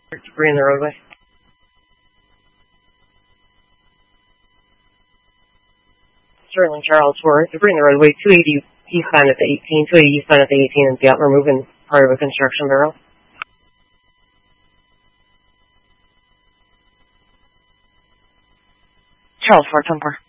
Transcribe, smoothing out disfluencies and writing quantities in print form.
Debris in the roadway. Sterling Charles for debris in the roadway, 280 eastbound at the 18, 280 eastbound at the 18 and Seattle, removing part of a construction barrel. Charles 4, 10-4.